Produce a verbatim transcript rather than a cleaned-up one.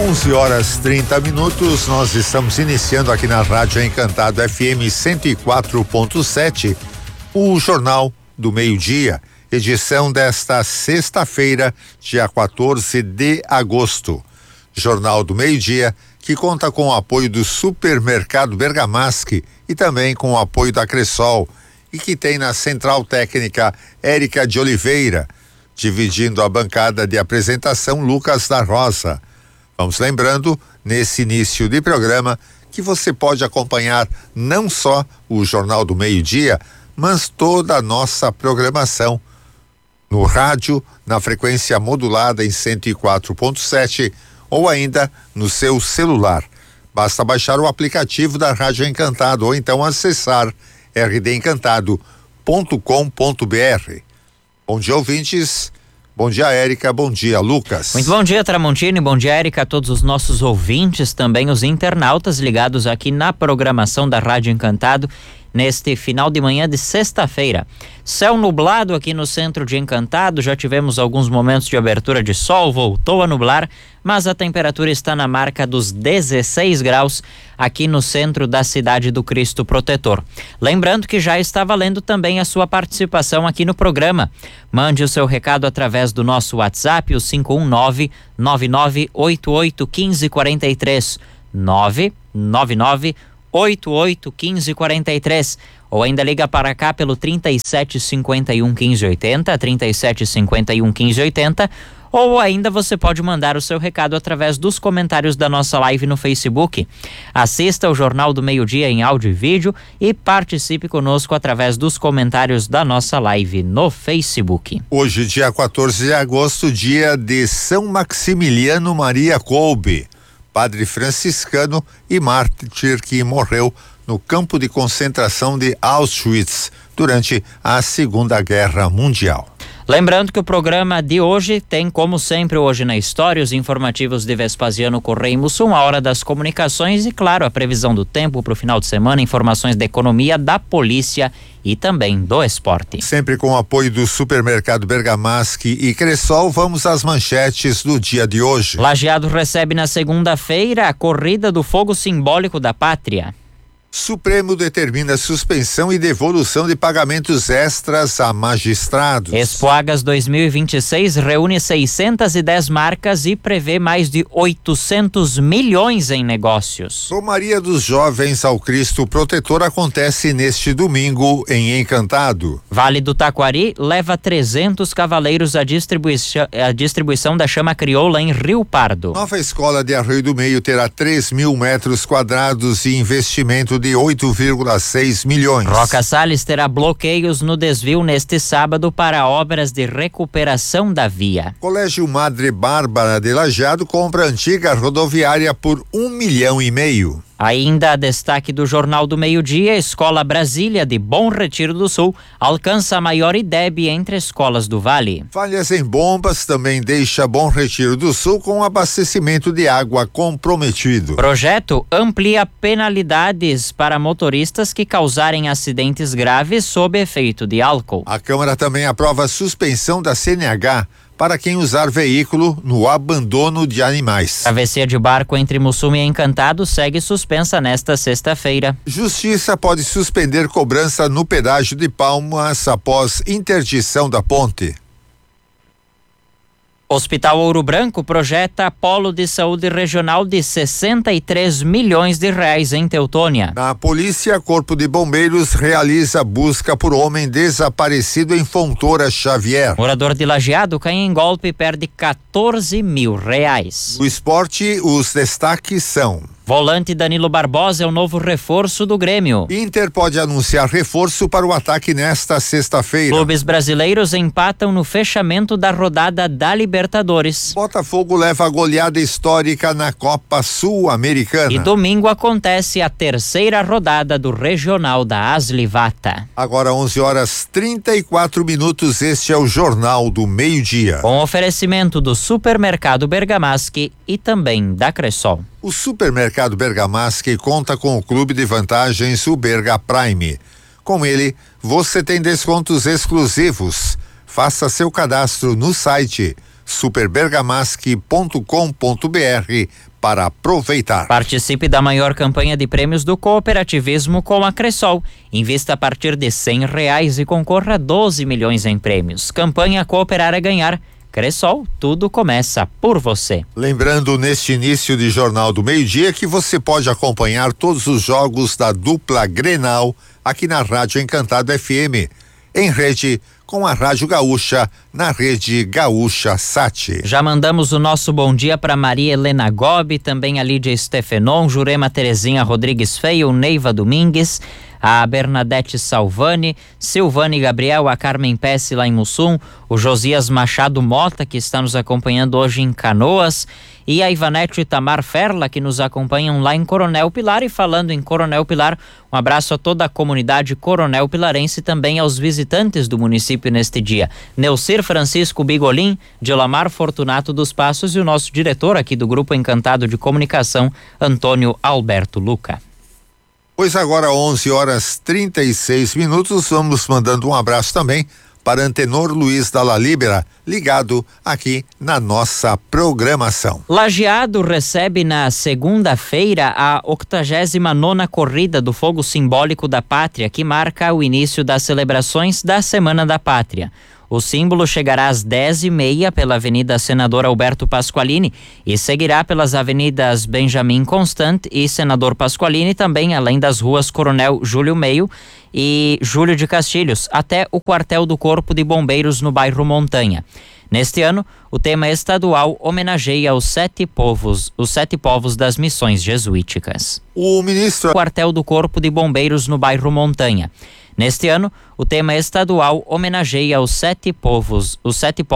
onze horas trinta minutos, nós estamos iniciando aqui na Rádio Encantado F M cento e quatro ponto sete, o Jornal do Meio-Dia, edição desta sexta-feira, dia quatorze de agosto. Jornal do Meio-Dia, que conta com o apoio do Supermercado Bergamasque e também com o apoio da Cressol, e que tem na Central Técnica Érica de Oliveira, dividindo a bancada de apresentação Lucas da Rosa. Vamos lembrando, nesse início de programa, que você pode acompanhar não só o Jornal do Meio-Dia, mas toda a nossa programação no rádio, na frequência modulada em cento e quatro ponto sete ou ainda no seu celular. Basta baixar o aplicativo da Rádio Encantado ou então acessar r d encantado ponto com ponto b r. Bom dia, ouvintes. Bom dia, Érica. Bom dia, Lucas. Muito bom dia, Tramontini. Bom dia, Érica, a todos os nossos ouvintes, também os internautas ligados aqui na programação da Rádio Encantado neste final de manhã de sexta-feira. Céu nublado aqui no centro de Encantado, já tivemos alguns momentos de abertura de sol, voltou a nublar, mas a temperatura está na marca dos dezesseis graus aqui no centro da cidade do Cristo Protetor. Lembrando que já está valendo também a sua participação aqui no programa. Mande o seu recado através do nosso WhatsApp, o cinco um nove, nove nove oito oito um cinco quatro três, nove nove nove oito oito um cinco quatro três, ou ainda liga para cá pelo trinta e sete cinquenta e um quinze oitenta, trinta e sete cinquenta e um quinze oitenta, ou ainda você pode mandar o seu recado através dos comentários da nossa live no Facebook. Assista o Jornal do Meio-Dia em áudio e vídeo e participe conosco através dos comentários da nossa live no Facebook. Hoje, dia quatorze de agosto, dia de São Maximiliano Maria Kolbe, padre franciscano e mártir que morreu no campo de concentração de Auschwitz durante a Segunda Guerra Mundial. Lembrando que o programa de hoje tem, como sempre, Hoje na História, os informativos de Vespasiano Correia e Mussum, a hora das comunicações e, claro, a previsão do tempo para o final de semana, informações da economia, da polícia e também do esporte. Sempre com o apoio do Supermercado Bergamasque e Cressol, vamos às manchetes do dia de hoje. Lajeado recebe na segunda-feira a corrida do fogo simbólico da pátria. Supremo determina suspensão e devolução de pagamentos extras a magistrados. Expoagas dois mil e vinte e seis reúne seiscentas e dez marcas e prevê mais de oitocentos milhões em negócios. Romaria dos Jovens ao Cristo Protetor acontece neste domingo em Encantado. Vale do Taquari leva trezentos cavaleiros à distribuição, à distribuição da chama crioula em Rio Pardo. Nova escola de Arroio do Meio terá três mil metros quadrados e investimento de oito vírgula seis milhões. Roca Salles terá bloqueios no desvio neste sábado para obras de recuperação da via. Colégio Madre Bárbara de Lajeado compra antiga rodoviária por um milhão e meio. Ainda a destaque do Jornal do Meio-Dia, Escola Brasília de Bom Retiro do Sul alcança a maior I D E B entre escolas do Vale. Falhas em bombas também deixa Bom Retiro do Sul com abastecimento de água comprometido. Projeto amplia penalidades para motoristas que causarem acidentes graves sob efeito de álcool. A Câmara também aprova a suspensão da C N H para quem usar veículo no abandono de animais. Travessia de barco entre Mussum e Encantado segue suspensa nesta sexta-feira. Justiça pode suspender cobrança no pedágio de Palmas após interdição da ponte. Hospital Ouro Branco projeta polo de saúde regional de sessenta e três milhões de reais em Teutônia. Na polícia, Corpo de Bombeiros realiza busca por homem desaparecido em Fontoura Xavier. Morador de Lajeado cai em golpe e perde quatorze mil reais. No esporte, os destaques são: volante Danilo Barbosa é o novo reforço do Grêmio. Inter pode anunciar reforço para o ataque nesta sexta-feira. Clubes brasileiros empatam no fechamento da rodada da Libertadores. Botafogo leva a goleada histórica na Copa Sul-Americana. E domingo acontece a terceira rodada do Regional da Aslivata. Agora onze horas trinta e quatro minutos, este é o Jornal do Meio-Dia. Com oferecimento do Supermercado Bergamasque e também da Cressol. O Supermercado Bergamasque conta com o clube de vantagens, o Berga Prime. Com ele, você tem descontos exclusivos. Faça seu cadastro no site super bergamasque ponto com ponto br para aproveitar. Participe da maior campanha de prêmios do cooperativismo com a Cressol. Invista a partir de cem reais e concorra a doze milhões em prêmios. Campanha Cooperar é Ganhar. Cressol, tudo começa por você. Lembrando neste início de Jornal do Meio-Dia que você pode acompanhar todos os jogos da dupla Grenal aqui na Rádio Encantado F M, em rede com a Rádio Gaúcha, na rede Gaúcha Sat. Já mandamos o nosso bom dia para Maria Helena Gobi, também a Lídia Stefenon, Jurema Terezinha Rodrigues Feio, Neiva Domingues, a Bernadette Salvani, Silvane Gabriel, a Carmen Pesce lá em Mussum, o Josias Machado Mota, que está nos acompanhando hoje em Canoas, e a Ivanete Itamar Ferla, que nos acompanham lá em Coronel Pilar. E falando em Coronel Pilar, um abraço a toda a comunidade Coronel Pilarense e também aos visitantes do município neste dia. Neucir Francisco Bigolin, Dilamar Fortunato dos Passos e o nosso diretor aqui do Grupo Encantado de Comunicação, Antônio Alberto Luca. Pois agora onze horas trinta e seis minutos, vamos mandando um abraço também para Antenor Luiz Dalla Libera, ligado aqui na nossa programação. Lajeado recebe na segunda-feira a octagésima nona Corrida do Fogo Simbólico da Pátria, que marca o início das celebrações da Semana da Pátria. O símbolo chegará às dez e meia pela Avenida Senador Alberto Pasqualini e seguirá pelas avenidas Benjamin Constant e Senador Pasqualini, também além das ruas Coronel Júlio Meio e Júlio de Castilhos, até o quartel do Corpo de Bombeiros no bairro Montanha. Neste ano, o tema estadual homenageia os sete povos, os sete povos das missões jesuíticas. O ministro... Quartel do Corpo de Bombeiros no bairro Montanha. Neste ano, o tema estadual homenageia os sete povos, os sete povos